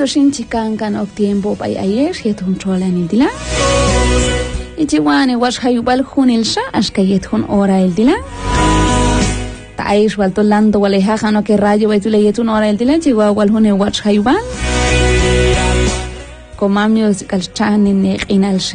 toshin chikan kan ok tiempo pay ayer yetun cholan indila. Ichiwan wash hayubal hunilsha ashkayet hun ora el dila. Aish wal tolando wal hajano que rayo baitule yetun ora el dila chiwa wal hun wash hayubal. Komamyo kalchan ni inal